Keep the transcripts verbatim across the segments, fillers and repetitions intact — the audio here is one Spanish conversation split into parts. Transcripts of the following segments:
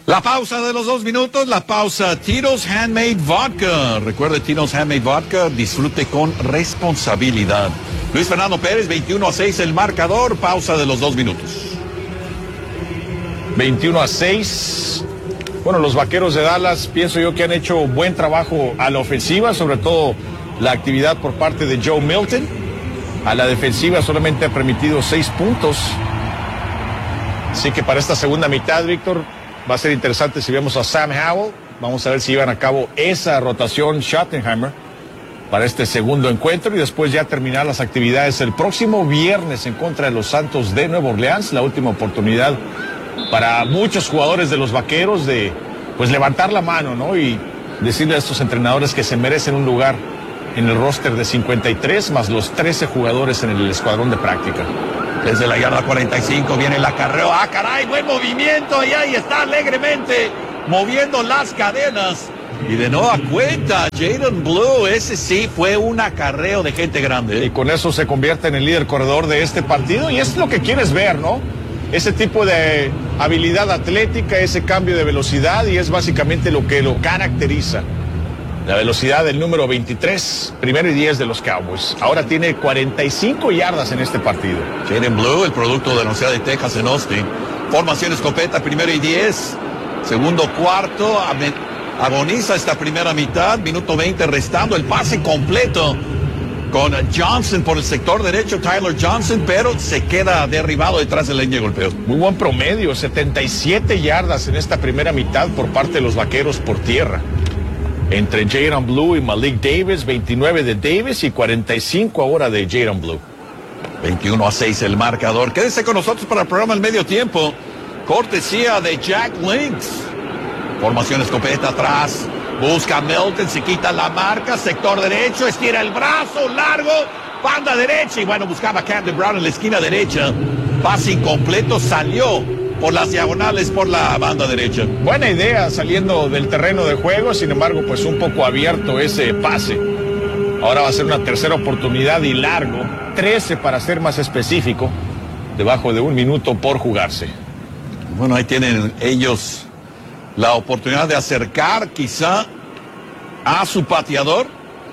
La pausa de los dos minutos, la pausa Tito's Handmade Vodka. Recuerde Tito's Handmade Vodka, disfrute con responsabilidad. Luis Fernando Pérez, veintiuno a seis el marcador, pausa de los dos minutos. veintiuno a seis. Bueno, los Vaqueros de Dallas, pienso yo que han hecho buen trabajo a la ofensiva, sobre todo la actividad por parte de Joe Milton. A la defensiva solamente ha permitido seis puntos. Así que para esta segunda mitad, Víctor, va a ser interesante si vemos a Sam Howell. Vamos a ver si llevan a cabo esa rotación Schottenheimer para este segundo encuentro y después ya terminar las actividades el próximo viernes en contra de los Santos de Nueva Orleans. La última oportunidad para muchos jugadores de los Vaqueros de pues levantar la mano, ¿no? Y decirle a estos entrenadores que se merecen un lugar en el roster de cincuenta y tres más los trece jugadores en el escuadrón de práctica. Desde la yarda cuarenta y cinco viene el acarreo. ¡Ah, caray! Buen movimiento. Y ahí está alegremente moviendo las cadenas. Y de nueva cuenta, Jaden Blue, ese sí fue un acarreo de gente grande. Y con eso se convierte en el líder corredor de este partido. Y es lo que quieres ver, ¿no? Ese tipo de habilidad atlética, ese cambio de velocidad. Y es básicamente lo que lo caracteriza. La velocidad del número veintitrés, primero y diez de los Cowboys. Ahora tiene cuarenta y cinco yardas en este partido. Jaden Blue, el producto de la Universidad de Texas en Austin. Formación escopeta, primero y diez. Segundo cuarto, agoniza esta primera mitad. Minuto veinte restando, el pase completo con Johnson por el sector derecho, Tyler Johnson, pero se queda derribado detrás de la línea de golpeo. Muy buen promedio, setenta y siete yardas en esta primera mitad por parte de los Vaqueros por tierra. Entre Jaden Blue y Malik Davis, veintinueve de Davis y cuarenta y cinco ahora de Jaden Blue. veintiuno a seis el marcador. Quédese con nosotros para el programa El Medio Tiempo. Cortesía de Jack Links. Formación escopeta atrás. Busca Milton, se quita la marca. Sector derecho, estira el brazo largo. Banda derecha. Y bueno, buscaba Camden Brown en la esquina derecha. Pase incompleto, salió por las diagonales, por la banda derecha. Buena idea saliendo del terreno de juego, sin embargo, pues un poco abierto ese pase. Ahora va a ser una tercera oportunidad y largo, trece para ser más específico, debajo de un minuto por jugarse. Bueno, ahí tienen ellos la oportunidad de acercar quizá a su pateador.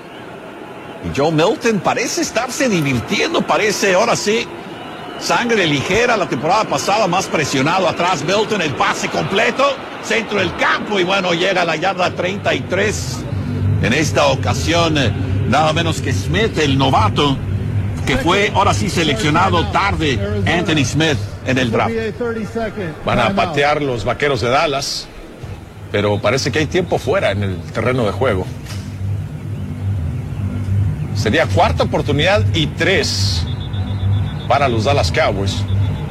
Y Joe Milton parece estarse divirtiendo, parece ahora sí sangre ligera. La temporada pasada más presionado atrás Milton, el pase completo, centro del campo y bueno, llega a la yarda treinta y tres. En esta ocasión, nada menos que Smith, el novato, que fue ahora sí seleccionado tarde, Anthony Smith, en el draft. Van a patear los Vaqueros de Dallas, pero parece que hay tiempo fuera en el terreno de juego. Sería cuarta oportunidad y tres para los Dallas Cowboys.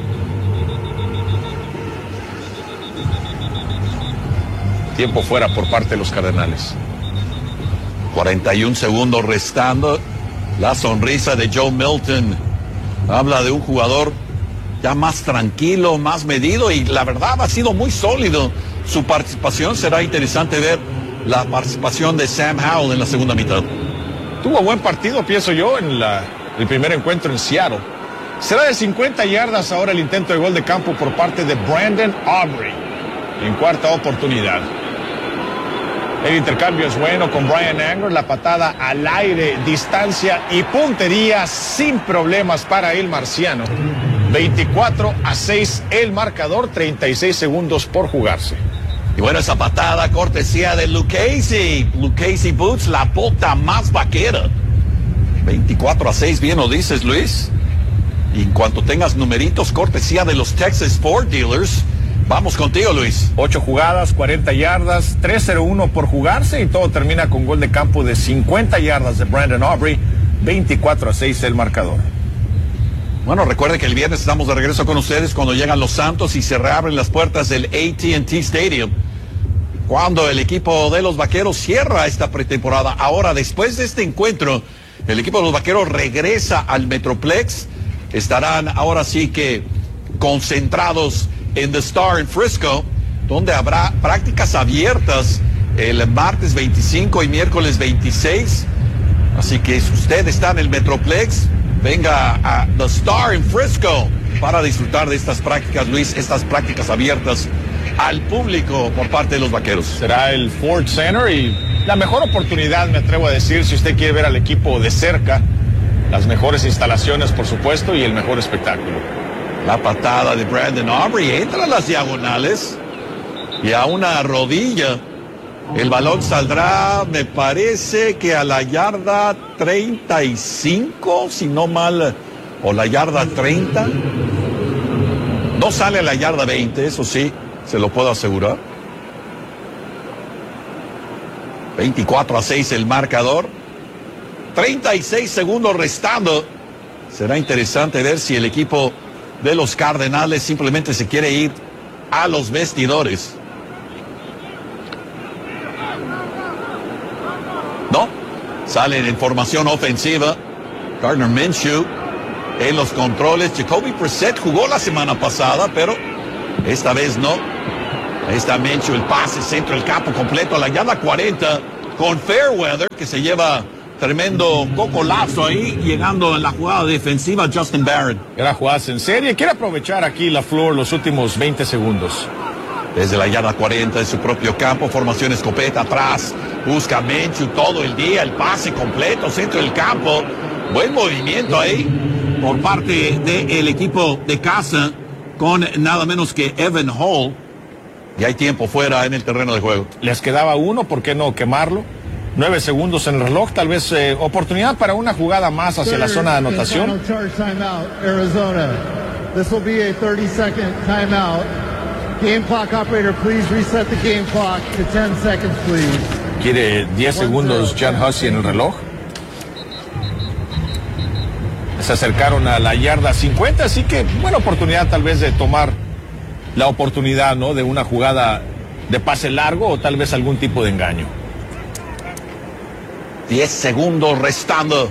Tiempo fuera por parte de los Cardenales. cuarenta y un segundos restando. La sonrisa de Joe Milton habla de un jugador ya más tranquilo, más medido, y la verdad ha sido muy sólido su participación. Será interesante ver la participación de Sam Howell en la segunda mitad. Tuvo buen partido, pienso yo, en la, el primer encuentro en Seattle. Será de cincuenta yardas ahora el intento de gol de campo por parte de Brandon Aubrey en cuarta oportunidad. El intercambio es bueno con Bryan Anger, la patada al aire, distancia y puntería sin problemas para el marciano. veinticuatro a seis el marcador, treinta y seis segundos por jugarse. Y bueno, esa patada cortesía de Lucchesi. Lucchesi Boots, la bota más vaquera. veinticuatro a seis, bien lo dices, Luis. Y en cuanto tengas numeritos, cortesía de los Texas Ford Dealers. Vamos contigo, Luis. Ocho jugadas, cuarenta yardas, tres cero uno por jugarse y todo termina con gol de campo de cincuenta yardas de Brandon Aubrey. veinticuatro a seis el marcador. Bueno, recuerde que el viernes estamos de regreso con ustedes cuando llegan los Santos y se reabren las puertas del A T and T Stadium. Cuando el equipo de los Vaqueros cierra esta pretemporada. Ahora, después de este encuentro, el equipo de los Vaqueros regresa al Metroplex. Estarán ahora sí que concentrados en The Star en Frisco, donde habrá prácticas abiertas el martes veinticinco y miércoles veintiséis. Así que si usted está en el Metroplex, venga a The Star en Frisco para disfrutar de estas prácticas, Luis, estas prácticas abiertas al público por parte de los Vaqueros. Será el Ford Center y la mejor oportunidad, me atrevo a decir, si usted quiere ver al equipo de cerca, las mejores instalaciones, por supuesto, y el mejor espectáculo. La patada de Brandon Aubrey entra a las diagonales y a una rodilla. El balón saldrá, me parece que a la yarda treinta y cinco, si no mal, o la yarda treinta. No sale a la yarda veinte, eso sí, se lo puedo asegurar. veinticuatro a seis el marcador. treinta y seis segundos restando. Será interesante ver si el equipo de los Cardenales simplemente se quiere ir a los vestidores. No, salen en formación ofensiva. Gardner Minshew en los controles. Jacoby Brissett jugó la semana pasada, pero esta vez no. Ahí está Minshew, el pase, centro del campo completo a la yarda cuarenta con Fairweather, que se lleva tremendo cocolazo ahí, llegando en la jugada defensiva Justin Barron. Era jugadas en serie. Quiere aprovechar aquí LaFleur los últimos veinte segundos. Desde la yarda cuarenta de su propio campo, formación escopeta atrás, busca Minshew todo el día, el pase completo, centro del campo. Buen movimiento ahí por parte del equipo de casa con nada menos que Evan Hall. Y hay tiempo fuera en el terreno de juego. Les quedaba uno, ¿por qué no quemarlo? Nueve segundos en el reloj, tal vez eh, oportunidad para una jugada más hacia la zona de anotación. Game clock operator, please reset the game clock to ten seconds, please. Quiere diez segundos John Hussey en el reloj. Se acercaron a la yarda cincuenta, así que buena oportunidad tal vez de tomar la oportunidad, ¿no? De una jugada de pase largo o tal vez algún tipo de engaño. diez segundos restando.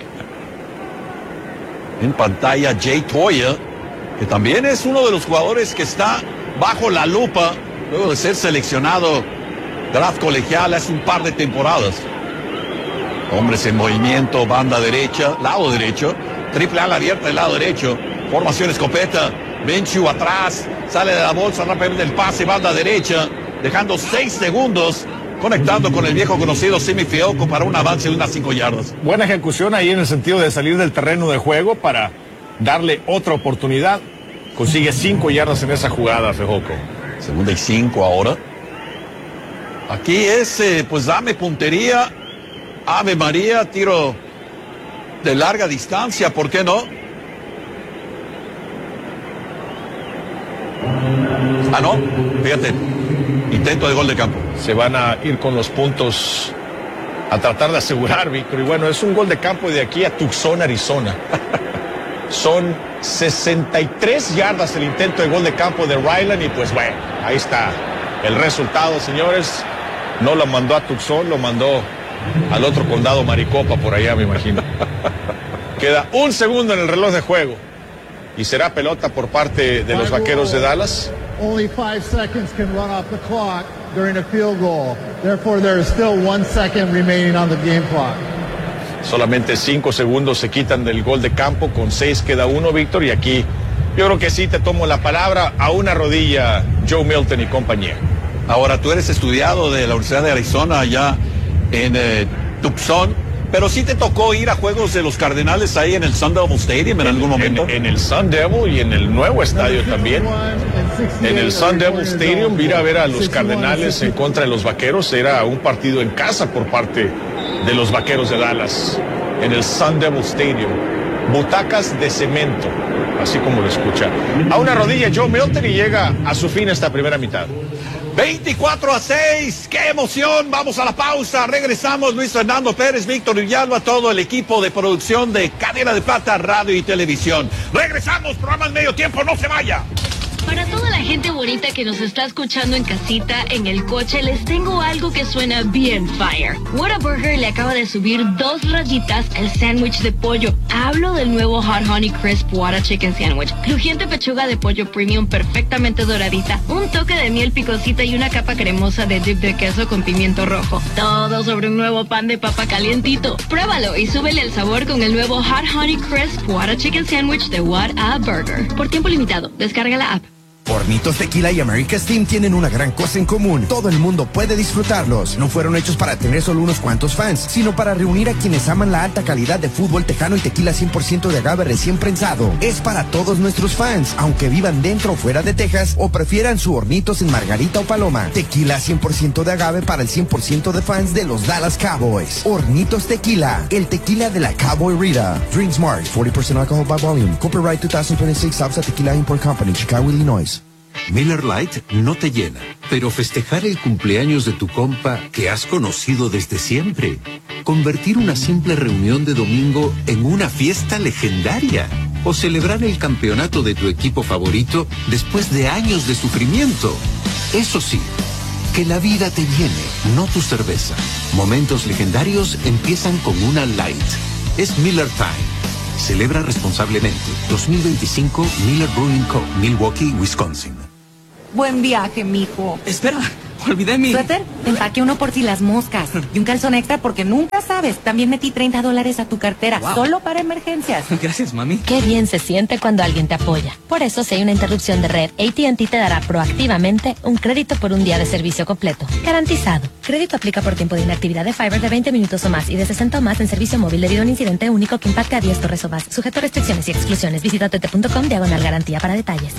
En pantalla Jay Toya, que también es uno de los jugadores que está bajo la lupa luego de ser seleccionado draft colegial hace un par de temporadas. Hombres en movimiento, banda derecha, lado derecho, triple ala abierta del lado derecho, formación escopeta, Minshew atrás, sale de la bolsa rápidamente el pase, banda derecha, dejando seis segundos, conectando con el viejo conocido Simi Fehoko para un avance de unas cinco yardas. Buena ejecución ahí en el sentido de salir del terreno de juego para darle otra oportunidad. Consigue cinco yardas en esa jugada, Fehoko. Segunda y cinco ahora. Aquí es, eh, pues dame puntería, Ave María, tiro de larga distancia, ¿por qué no? Ah, no, fíjate, intento de gol de campo. Se van a ir con los puntos a tratar de asegurar, Víctor. Y bueno, es un gol de campo de aquí a Tucson, Arizona. Son sesenta y tres yardas el intento de gol de campo de Ryland y pues bueno, ahí está el resultado, señores. No lo mandó a Tucson, lo mandó al otro condado Maricopa por allá, me imagino. Queda un segundo en el reloj de juego y será pelota por parte de los Vaqueros de Dallas. Only five seconds can run off the clock during a field goal. Therefore, there is still one second remaining on the game clock. Solamente cinco segundos se quitan del gol de campo, con seis queda uno, Víctor, y aquí yo creo que sí te tomo la palabra, a una rodilla Joe Milton y compañía. Ahora, tú eres estudiado de la Universidad de Arizona allá en eh, Tucson, pero sí te tocó ir a juegos de los Cardenales ahí en el Sun Devil Stadium en, en algún momento. En, en el Sun Devil y en el nuevo estadio también. En el Sun Devil Stadium, ir a ver a los Cardenales en contra de los Vaqueros, era un partido en casa por parte de los Vaqueros de Dallas. En el Sun Devil Stadium, butacas de cemento, así como lo escucha. A una rodilla Joe Milton y llega a su fin esta primera mitad. veinticuatro a seis, qué emoción, vamos a la pausa, regresamos. Luis Fernando Pérez, Víctor Villalba, todo el equipo de producción de Cadena de Plata, Radio y Televisión. Regresamos, programa al medio tiempo, no se vaya. Para toda la gente bonita que nos está escuchando en casita, en el coche, les tengo algo que suena bien fire. Whataburger le acaba de subir dos rayitas al sándwich de pollo. Hablo del nuevo Hot Honey Crisp Whata Chicken Sandwich. Crujiente pechuga de pollo premium perfectamente doradita, un toque de miel picosita y una capa cremosa de dip de queso con pimiento rojo. Todo sobre un nuevo pan de papa calientito. Pruébalo y súbele el sabor con el nuevo Hot Honey Crisp Whata Chicken Sandwich de Whataburger. Por tiempo limitado, descarga la app. Hornitos Tequila y America's Team tienen una gran cosa en común. Todo el mundo puede disfrutarlos. No fueron hechos para tener solo unos cuantos fans, sino para reunir a quienes aman la alta calidad de fútbol tejano y tequila cien por ciento de agave recién prensado. Es para todos nuestros fans, aunque vivan dentro o fuera de Texas o prefieran su Hornitos en Margarita o Paloma. Tequila cien por ciento de agave para el cien por ciento de fans de los Dallas Cowboys. Hornitos Tequila, el tequila de la Cowboy Rita. Drink Smart, forty percent alcohol by volume. Copyright two thousand twenty-six, Sauza Tequila Import Company, Chicago, Illinois. Miller Lite no te llena, pero festejar el cumpleaños de tu compa que has conocido desde siempre. Convertir una simple reunión de domingo en una fiesta legendaria. O celebrar el campeonato de tu equipo favorito después de años de sufrimiento. Eso sí, que la vida te llene, no tu cerveza. Momentos legendarios empiezan con una Light. Es Miller Time. Celebra responsablemente. dos mil veinticinco Miller Brewing Co., Milwaukee, Wisconsin. Buen viaje, mijo. Espera, olvidé mi... ¿Suéter? Empaque uno por si las moscas. Y un calzón extra porque nunca sabes. También metí treinta dólares a tu cartera, wow, solo para emergencias. Gracias, mami. Qué bien se siente cuando alguien te apoya. Por eso, si hay una interrupción de red, A T and T te dará proactivamente un crédito por un día de servicio completo. Garantizado. Crédito aplica por tiempo de inactividad de Fiber de veinte minutos o más y de sesenta o más en servicio móvil debido a un incidente único que impacte a diez torres o más. Sujeto a restricciones y exclusiones. Visita t t punto com diagonal garantía para detalles.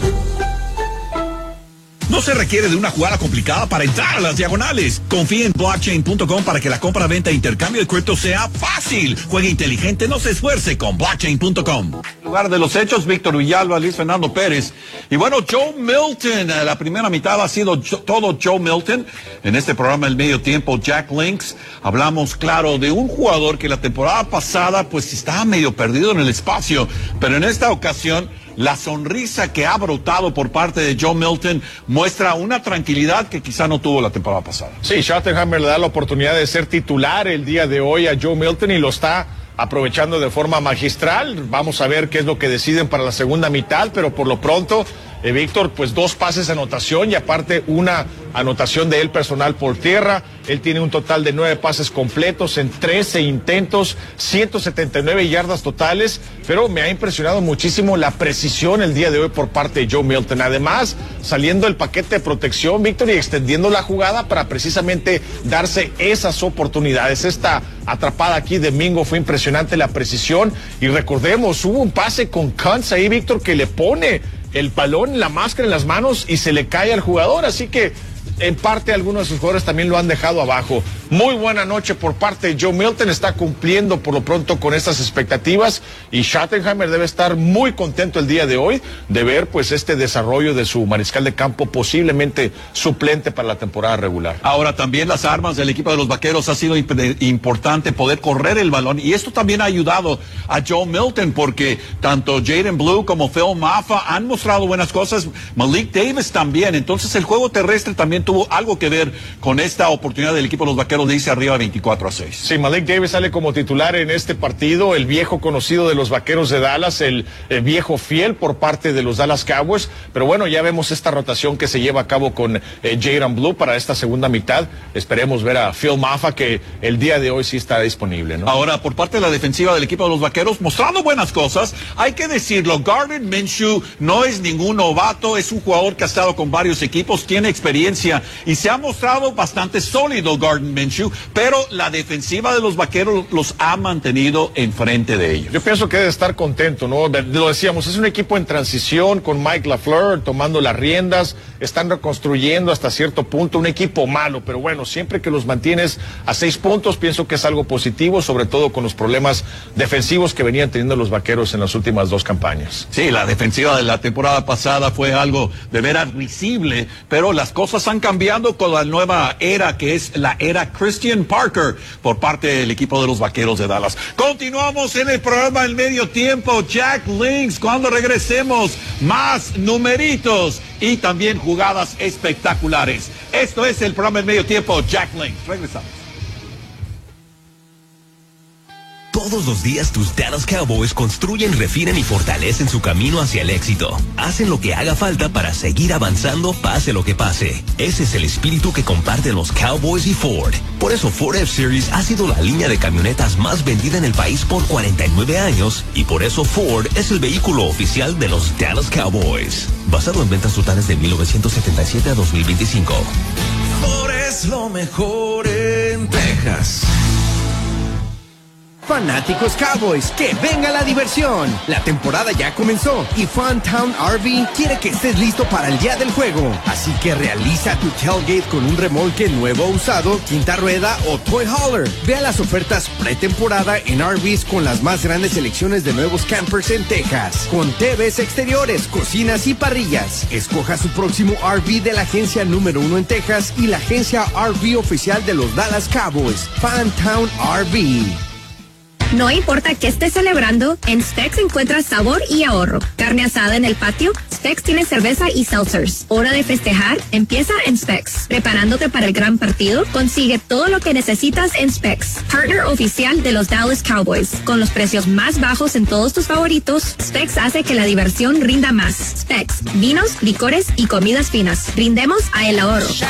No se requiere de una jugada complicada para entrar a las diagonales. Confía en blockchain punto com para que la compra, venta e intercambio de cripto sea fácil. Juegue inteligente, no se esfuerce con blockchain punto com. En lugar de los hechos, Víctor Villalba, Luis Fernando Pérez. Y bueno, Joe Milton. La primera mitad ha sido yo, todo Joe Milton. En este programa El Medio Tiempo, Jack Links, hablamos, claro, de un jugador que la temporada pasada pues estaba medio perdido en el espacio. Pero en esta ocasión, la sonrisa que ha brotado por parte de Joe Milton muestra una tranquilidad que quizá no tuvo la temporada pasada. Sí, Schottenheimer le da la oportunidad de ser titular el día de hoy a Joe Milton y lo está aprovechando de forma magistral. Vamos a ver qué es lo que deciden para la segunda mitad, pero por lo pronto, eh, Víctor, pues dos pases de anotación y aparte una anotación de él personal por tierra. Él tiene un total de nueve pases completos en trece intentos, ciento setenta y nueve yardas totales, pero me ha impresionado muchísimo la precisión el día de hoy por parte de Joe Milton. Además, saliendo el paquete de protección, Víctor, y extendiendo la jugada para precisamente darse esas oportunidades. Esta atrapada aquí de Mingo fue impresionante la precisión y recordemos, hubo un pase con Kuntz ahí, Víctor, que le pone el balón, la máscara en las manos y se le cae al jugador, así que en parte algunos de sus jugadores también lo han dejado abajo. Muy buena noche por parte de Joe Milton, está cumpliendo por lo pronto con estas expectativas y Schottenheimer debe estar muy contento el día de hoy de ver pues este desarrollo de su mariscal de campo posiblemente suplente para la temporada regular. Ahora también las armas del equipo de los Vaqueros ha sido imp- importante poder correr el balón y esto también ha ayudado a Joe Milton porque tanto Jaden Blue como Phil Maffa han mostrado buenas cosas, Malik Davis también, entonces el juego terrestre también tuvo algo que ver con esta oportunidad del equipo de los Vaqueros de irse arriba veinticuatro a seis. Sí, Malik Davis sale como titular en este partido, el viejo conocido de los Vaqueros de Dallas, el, el viejo fiel por parte de los Dallas Cowboys, pero bueno, ya vemos esta rotación que se lleva a cabo con eh, Jaden Blue para esta segunda mitad. Esperemos ver a Phil Maffa que el día de hoy sí está disponible, ¿no? Ahora, por parte de la defensiva del equipo de los Vaqueros, mostrando buenas cosas, hay que decirlo, Gardner Minshew no es ningún novato, es un jugador que ha estado con varios equipos, tiene experiencia y se ha mostrado bastante sólido Gardner Minshew, pero la defensiva de los Vaqueros los ha mantenido enfrente de ellos. Yo pienso que debe estar contento, ¿no? Lo decíamos, es un equipo en transición con Mike LaFleur tomando las riendas, están reconstruyendo hasta cierto punto un equipo malo, pero bueno, siempre que los mantienes a seis puntos, pienso que es algo positivo, sobre todo con los problemas defensivos que venían teniendo los Vaqueros en las últimas dos campañas. Sí, la defensiva de la temporada pasada fue algo de veras visible, pero las cosas han cambiado con la nueva era que es la era Christian Parker por parte del equipo de los Vaqueros de Dallas. Continuamos en el programa El Medio Tiempo, Jack Links, cuando regresemos más numeritos y también jugadas espectaculares. Esto es el programa El Medio Tiempo, Jack Links. Regresamos. Todos los días tus Dallas Cowboys construyen, refinan y fortalecen su camino hacia el éxito. Hacen lo que haga falta para seguir avanzando pase lo que pase. Ese es el espíritu que comparten los Cowboys y Ford. Por eso Ford F-Series ha sido la línea de camionetas más vendida en el país por cuarenta y nueve años y por eso Ford es el vehículo oficial de los Dallas Cowboys. basado en ventas totales de mil novecientos setenta y siete a dos mil veinticinco. Ford es lo mejor en Texas. Fanáticos Cowboys, que venga la diversión. La temporada ya comenzó y Funtown R V quiere que estés listo para el día del juego. Así que realiza tu tailgate con un remolque nuevo o usado, quinta rueda o toy hauler. Ve a las ofertas pretemporada en R Vs con las más grandes selecciones de nuevos campers en Texas. Con T Vs exteriores, cocinas y parrillas. Escoja su próximo R V de la agencia número uno en Texas y la agencia R V oficial de los Dallas Cowboys, Funtown R V. No importa qué estés celebrando, en Specs encuentras sabor y ahorro. Carne asada en el patio, Specs tiene cerveza y seltzers. Hora de festejar, empieza en Specs. Preparándote para el gran partido, consigue todo lo que necesitas en Specs. Partner oficial de los Dallas Cowboys. Con los precios más bajos en todos tus favoritos, Specs hace que la diversión rinda más. Specs, vinos, licores y comidas finas. Rindemos a el ahorro.